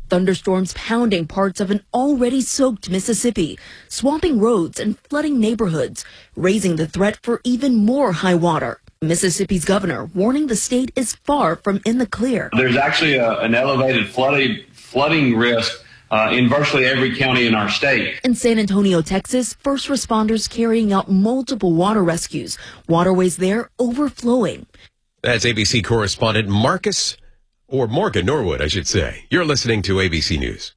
Thunderstorms pounding parts of an already soaked Mississippi, swamping roads and flooding neighborhoods, raising the threat for even more high water. Mississippi's governor warning the state is far from in the clear. There's actually an elevated flooding risk in virtually every county in our state. In San Antonio, Texas, first responders carrying out multiple water rescues, waterways there overflowing. That's ABC correspondent Morgan Norwood, I should say. You're listening to ABC News.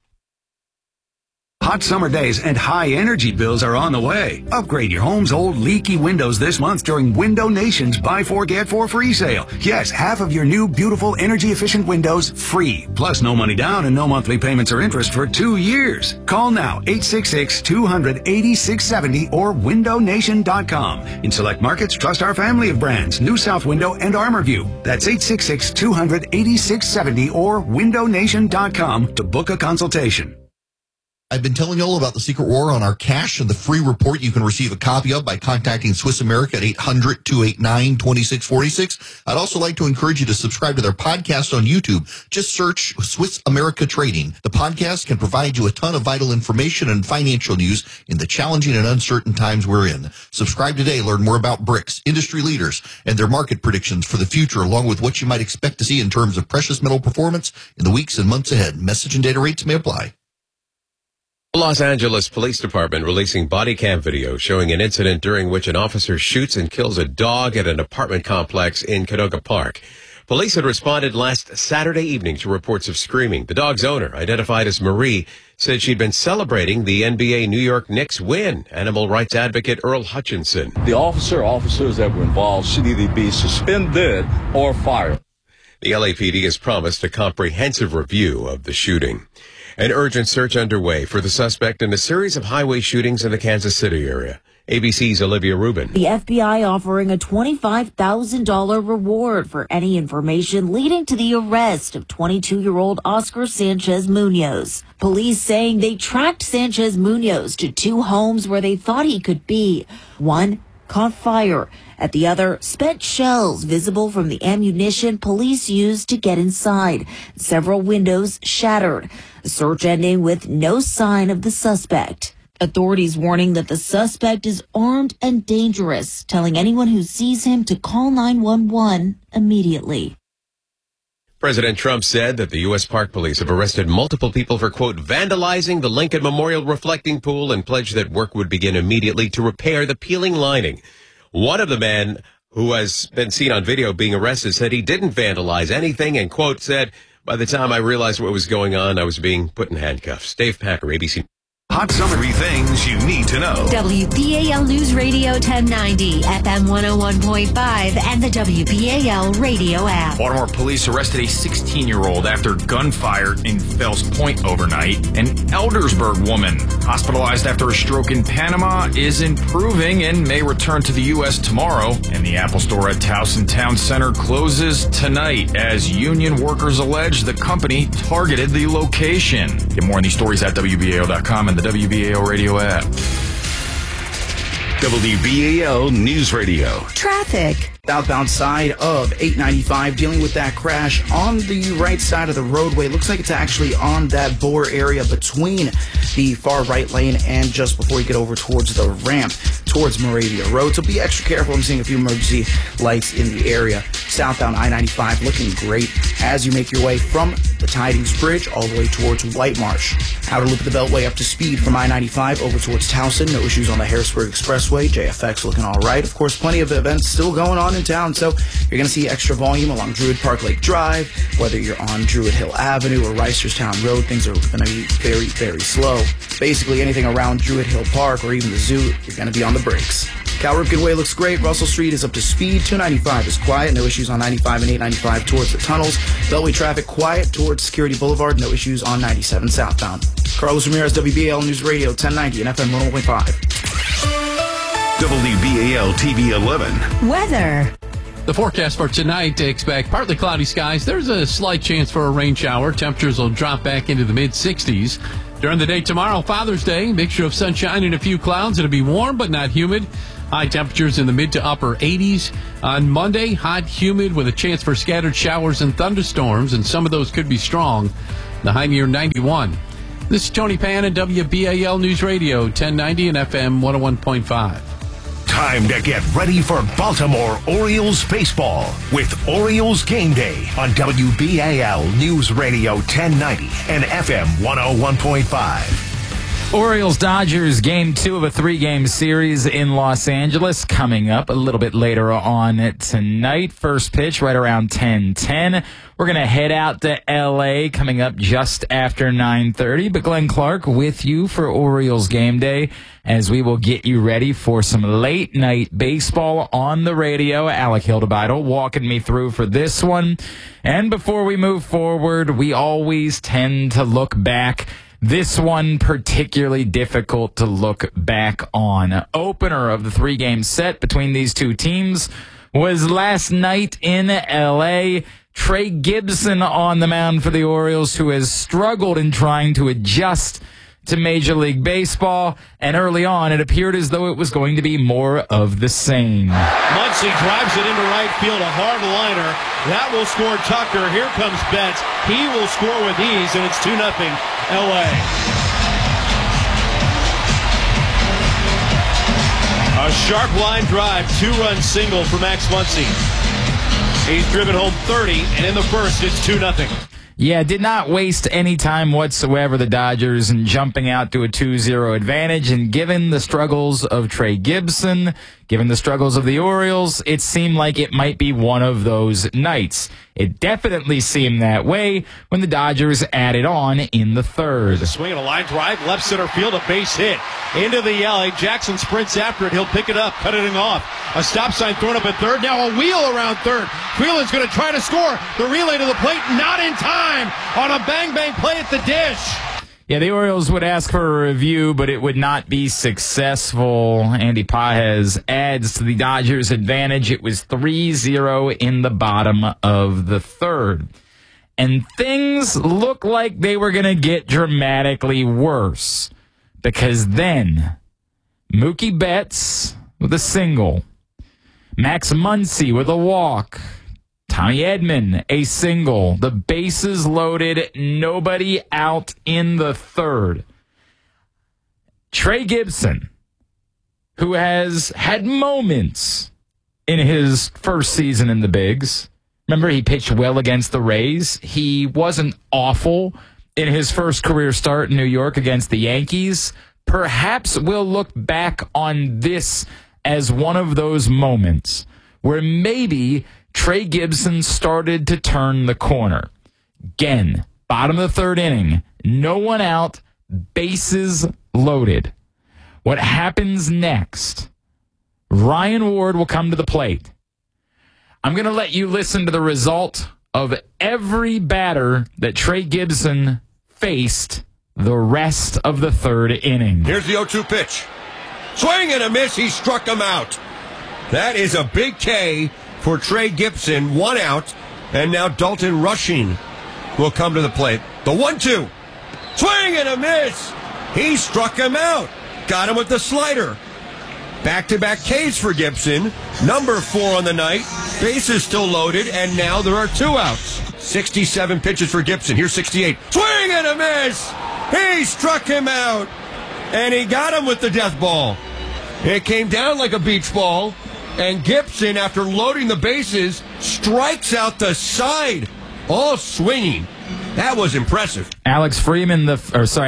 Hot summer days and high energy bills are on the way. Upgrade your home's old leaky windows this month during Window Nation's Buy 4 Get 4 free sale. Yes, half of your new beautiful energy efficient windows free. Plus no money down and no monthly payments or interest for 2 years. Call now 866-200-8670 or windownation.com. In select markets, trust our family of brands, New South Window and ArmorView. That's 866-200-8670 or windownation.com to book a consultation. I've been telling you all about the secret war on our cash and the free report you can receive a copy of by contacting Swiss America at 800-289-2646. I'd also like to encourage you to subscribe to their podcast on YouTube. Just search Swiss America Trading. The podcast can provide you a ton of vital information and financial news in the challenging and uncertain times we're in. Subscribe today. Learn more about BRICS, industry leaders, and their market predictions for the future, along with what you might expect to see in terms of precious metal performance in the weeks and months ahead. Message and data rates may apply. Los Angeles Police Department releasing body cam video showing an incident during which an officer shoots and kills a dog at an apartment complex in Canoga Park. Police had responded last Saturday evening to reports of screaming. The dog's owner, identified as Marie, said she'd been celebrating the NBA New York Knicks win. Animal rights advocate Earl Hutchinson. The officers that were involved should either be suspended or fired. The LAPD has promised a comprehensive review of the shooting. An urgent search underway for the suspect in a series of highway shootings in the Kansas City area. ABC's Olivia Rubin. The FBI offering a $25,000 reward for any information leading to the arrest of 22-year-old Oscar Sanchez Munoz. Police saying they tracked Sanchez Munoz to 2 homes where they thought he could be. One caught fire. At the other, spent shells visible from the ammunition police used to get inside. Several windows shattered. The search ending with no sign of the suspect. Authorities warning that the suspect is armed and dangerous, telling anyone who sees him to call 911 immediately. President Trump said that the U.S. Park Police have arrested multiple people for, quote, vandalizing the Lincoln Memorial reflecting pool and pledged that work would begin immediately to repair the peeling lining. One of the men who has been seen on video being arrested said he didn't vandalize anything and, quote, said, by the time I realized what was going on, I was being put in handcuffs. Dave Packer, ABC. Hot summer. 3 things you need to know. WBAL News Radio 1090, FM 101.5, and the WBAL radio app. Baltimore police arrested a 16-year-old after gunfire in Fells Point overnight. An Eldersburg woman hospitalized after a stroke in Panama is improving and may return to the U.S. tomorrow. And the Apple store at Towson Town Center closes tonight as union workers allege the company targeted the location. Get more on these stories at WBAL.com and the WBAL radio app. WBAL News Radio. Traffic. Southbound side of 895, dealing with that crash on the right side of the roadway. Looks like it's actually on that bore area between the far right lane and just before you get over towards the ramp towards Moravia Road. So be extra careful. I'm seeing a few emergency lights in the area. Southbound I-95 looking great as you make your way from the Tidings Bridge all the way towards White Marsh. Outer loop of the Beltway up to speed from I-95 over towards Towson. No issues on the Harrisburg Expressway. JFX looking all right. Of course, plenty of events still going on in town, so you're going to see extra volume along Druid Park Lake Drive. Whether you're on Druid Hill Avenue or Reisterstown Road, things are going to be very, very slow. Basically, anything around Druid Hill Park or even the zoo, you're going to be on the brakes. Cal Ripken Way looks great. Russell Street is up to speed. 295 is quiet. No issues on 95 and 895 towards the tunnels. Beltway traffic quiet towards Security Boulevard. No issues on 97 southbound. Carlos Ramirez, WBAL News Radio 1090 and FM 101.5. WBAL TV 11. Weather. The forecast for tonight, expect partly cloudy skies. There's a slight chance for a rain shower. Temperatures will drop back into the mid-60s. During the day tomorrow, Father's Day, mixture of sunshine and a few clouds. It'll be warm but not humid. High temperatures in the mid to upper 80s. On Monday, hot, humid with a chance for scattered showers and thunderstorms, and some of those could be strong. The high near 91. This is Tony Pan at WBAL News Radio 1090 and FM 101.5. Time to get ready for Baltimore Orioles baseball with Orioles Game Day on WBAL News Radio 1090 and FM 101.5. Orioles-Dodgers Game 2 of a 3-game series in Los Angeles coming up a little bit later on tonight. First pitch right around 10:10. We're going to head out to L.A. coming up just after 9:30. But Glenn Clark with you for Orioles Game Day as we will get you ready for some late-night baseball on the radio. Alec Hildebeidel walking me through for this one. And before we move forward, we always tend to look back. This one particularly difficult to look back on. Opener of the 3-game set between these two teams was last night in L.A. Trey Gibson on the mound for the Orioles, who has struggled in trying to adjust to Major League Baseball, and early on it appeared as though it was going to be more of the same. Muncy drives it into right field, a hard liner. That will score Tucker. Here comes Betts. He will score with ease, and it's 2-0 L.A. A sharp line drive, 2-run single for Max Muncy. He's driven home 30, and in the first, it's 2-0. Yeah, did not waste any time whatsoever, the Dodgers, in jumping out to a 2-0 advantage. And given the struggles of Trey Gibson, given the struggles of the Orioles, it seemed like it might be one of those nights. It definitely seemed that way when the Dodgers added on in the third. A swing and a line drive, left center field, a base hit. Into the alley. Jackson sprints after it. He'll pick it up, cut it off. A stop sign thrown up at third. Now a wheel around third. Freeland's going to try to score. The relay to the plate, not in time on a bang-bang play at the dish. Yeah, the Orioles would ask for a review, but it would not be successful. Andy Pages adds to the Dodgers' advantage. It was 3-0 in the bottom of the third. And things look like they were going to get dramatically worse. Because then, Mookie Betts with a single. Max Muncy with a walk. Tommy Edman, a single. The bases loaded, nobody out in the third. Trey Gibson, who has had moments in his first season in the bigs. Remember, he pitched well against the Rays. He wasn't awful in his first career start in New York against the Yankees. Perhaps we'll look back on this as one of those moments where maybe Trey Gibson started to turn the corner. Again, bottom of the third inning, no one out, bases loaded. What happens next? Ryan Ward will come to the plate. I'm going to let you listen to the result of every batter that Trey Gibson faced the rest of the third inning. Here's the 0-2 pitch. Swing and a miss. He struck him out. That is a big K for Trey Gibson. 1 out. And now Dalton Rushing will come to the plate. The 1-2. Swing and a miss. He struck him out. Got him with the slider. Back-to-back Ks for Gibson. Number 4 on the night. Bases still loaded, and now there are 2 outs. 67 pitches for Gibson. Here's 68. Swing and a miss. He struck him out. And he got him with the death ball. It came down like a beach ball. And Gibson, after loading the bases, strikes out the side, all swinging. That was impressive. Alex Freeland, the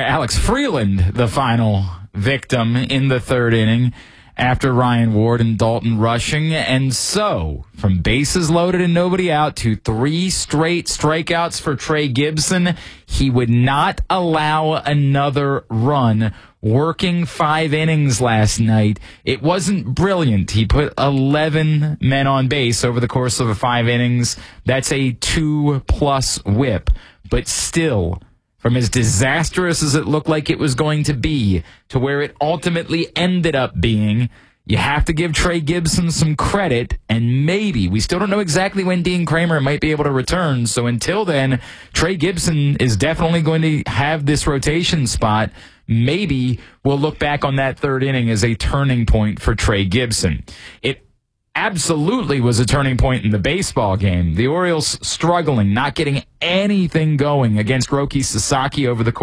final victim in the third inning after Ryan Ward and Dalton Rushing. And so, from bases loaded and nobody out to 3 straight strikeouts for Trey Gibson, he would not allow another run. Working 5 innings last night. It wasn't brilliant. He put 11 men on base over the course of 5 innings. That's a 2+ whip. But still, from as disastrous as it looked like it was going to be to where it ultimately ended up being, you have to give Trey Gibson some credit, and maybe, we still don't know exactly when Dean Kramer might be able to return, so until then, Trey Gibson is definitely going to have this rotation spot. Maybe we'll look back on that third inning as a turning point for Trey Gibson. It absolutely was a turning point in the baseball game. The Orioles struggling, not getting anything going against Roki Sasaki over the course